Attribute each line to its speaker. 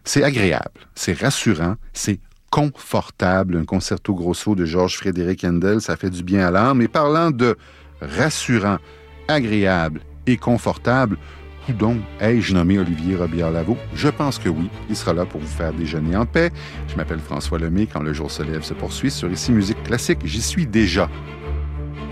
Speaker 1: C'est agréable, c'est rassurant, c'est confortable. Un concerto grosso de Georges Frédéric Handel, ça fait du bien à l'âme. Et parlant de rassurant, agréable et confortable, où donc ai-je nommé Olivier Robillard-Lavaux? Je pense que oui, il sera là pour vous faire déjeuner en paix. Je m'appelle François Lemay. Quand le jour se lève se poursuit sur Ici Musique Classique, j'y suis déjà.